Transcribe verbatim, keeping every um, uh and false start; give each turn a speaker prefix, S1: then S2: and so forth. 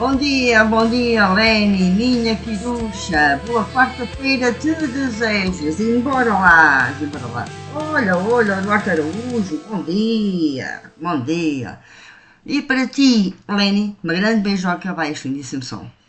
S1: Bom dia, bom dia, Leni, minha querucha. Boa quarta-feira te desejo. Embora lá, embora lá. Olha, olha, Duarte Araújo, bom dia, bom dia. E para ti, Leni, uma grande beijoca, vai, lindíssimo som.